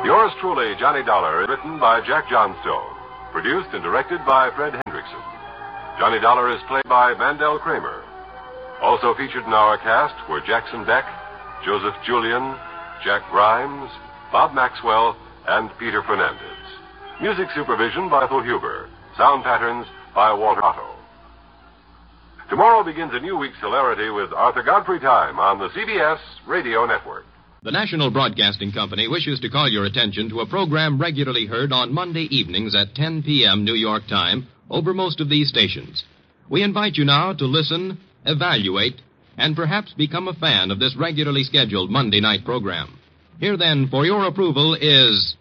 Yours truly, Johnny Dollar, is written by Jack Johnstone. Produced and directed by Fred Hendrickson. Johnny Dollar is played by Mandel Kramer. Also featured in our cast were Jackson Beck, Joseph Julian, Jack Grimes, Bob Maxwell, and Peter Fernandez. Music supervision by Ethel Huber. Sound patterns by Walter Otto. Tomorrow begins a new week's hilarity with Arthur Godfrey Time on the CBS Radio Network. The National Broadcasting Company wishes to call your attention to a program regularly heard on Monday evenings at 10 p.m. New York time over most of these stations. We invite you now to listen, evaluate, and perhaps become a fan of this regularly scheduled Monday night program. Here then, for your approval, is